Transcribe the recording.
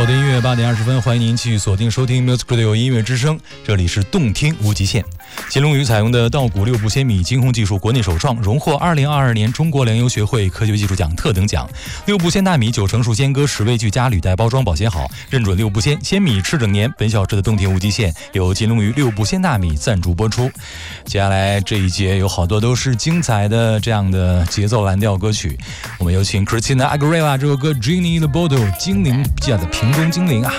好的音乐8点20分，欢迎您继续锁定收听 Music Radio 音乐之声，这里是动听无极限。金龙鱼采用的稻谷6步鲜米精烘技术国内首创，荣获2022年中国粮油学会科学技术奖特等奖。6步鲜大米9成熟鲜割10味俱佳，履带包装保鲜好，认准6步鲜米吃整年。本小时的动听无极限由金龙鱼6步鲜大米赞助播出。接下来这一节有好多都是精彩的这样的节奏蓝调歌曲，我们有请 Christina Aguilera 这首歌 Genie in the Bottle 精灵界的瓶中精灵啊。